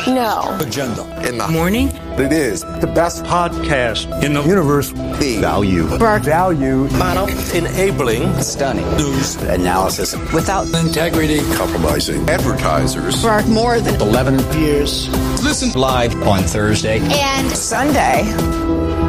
No. Agenda. In the morning. It is the best Podcast in the universe. value. Value. Model. Enabling. Stunning. News. Analysis. Without Integrity. Compromising. Advertisers. For more than 11 years. Listen Live on Thursday and Sunday.